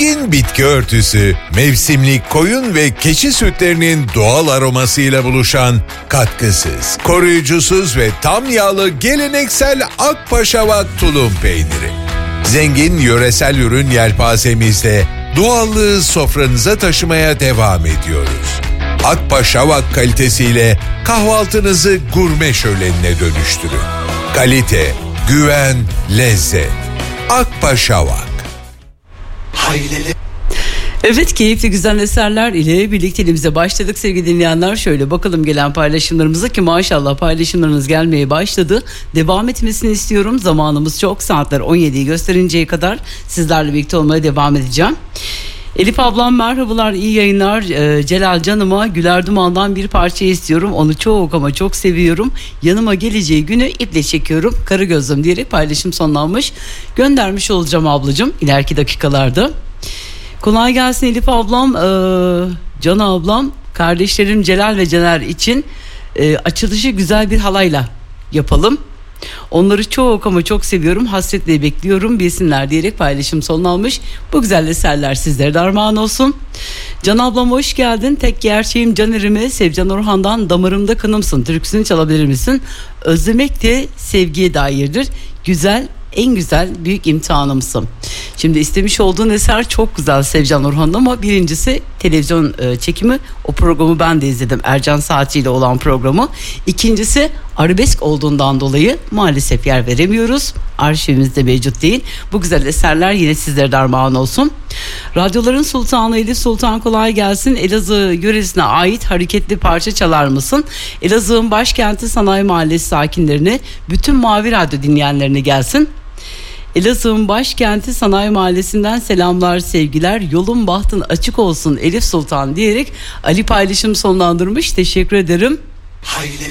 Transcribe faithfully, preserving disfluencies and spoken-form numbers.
Zengin bitki örtüsü, mevsimlik koyun ve keçi sütlerinin doğal aromasıyla buluşan katkısız, koruyucusuz ve tam yağlı geleneksel Akpaşavak tulum peyniri. Zengin yöresel ürün yelpazemizle doğallığı sofranıza taşımaya devam ediyoruz. Akpaşavak kalitesiyle kahvaltınızı gurme şölenine dönüştürün. Kalite, güven, lezzet. Akpaşavak. Hayleli. Evet, keyifli güzel eserler ile birlikteliğimize başladık sevgili dinleyenler. Şöyle bakalım gelen paylaşımlarımıza, ki maşallah paylaşımlarınız gelmeye başladı. Devam etmesini istiyorum. Zamanımız çok, saatler on yediyi gösterinceye kadar sizlerle birlikte olmaya devam edeceğim. Elif ablam merhabalar, iyi yayınlar. Ee, Celal canıma Güler Duman'dan bir parça istiyorum. Onu çok ama çok seviyorum. Yanıma geleceği günü iple çekiyorum. Karı gözlüm diyerek paylaşım sonlanmış. Göndermiş olacağım ablacığım ileriki dakikalarda. Kolay gelsin Elif ablam, ee, Can ablam, kardeşlerim Celal ve Cener için e, açılışı güzel bir halayla yapalım. Onları çok ama çok seviyorum, hasretle bekliyorum bilsinler diyerek paylaşım sonlanmış. Bu güzel eserler sizlere de armağan olsun. Can ablam hoş geldin. Tek gerçeğim Caner'ime Sevcan Orhan'dan Damarımda Kanımsın türküsünü çalabilir misin? Özlemek de sevgiye dairdir. Güzel, en güzel büyük imtihanımsın. Şimdi istemiş olduğun eser çok güzel Sevcan Orhan'ın, ama birincisi televizyon e, çekimi, o programı ben de izledim, Ercan Saatçi ile olan programı. İkincisi arabesk olduğundan dolayı maalesef yer veremiyoruz, arşivimizde mevcut değil. Bu güzel eserler yine sizlere de armağan olsun. Radyoların Sultanı Elif Sultan kolay gelsin. Elazığ yöresine ait hareketli parça çalar mısın? Elazığ'ın başkenti Sanayi Mahallesi sakinlerine, bütün Mavi Radyo dinleyenlerine gelsin. Elazığ'ın başkenti Sanayi Mahallesi'nden selamlar, sevgiler. Yolun bahtın açık olsun Elif Sultan diyerek Ali paylaşım sonlandırmış. Teşekkür ederim. Hayleli.